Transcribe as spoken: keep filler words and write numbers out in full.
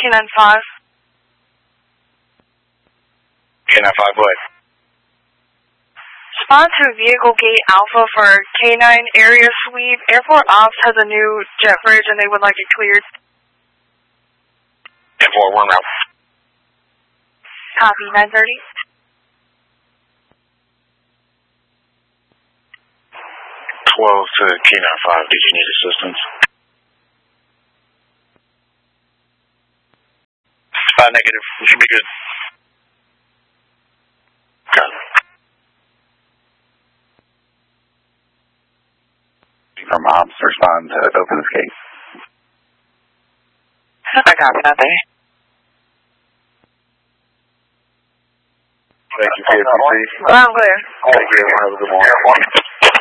K nine five. K nine five, what? Respond to Vehicle Gate Alpha for K nine Area Sweep. Airport Ops has a new jet bridge and they would like it cleared. ten four, one route. Copy, nine thirty. twelve to K nine five, did you need assistance? Uh, negative, we should be good. Got it. From Ops, respond to open this case. I copy, nine thirty. Thank you, K F C. I'm clear. Thank you, have a good morning.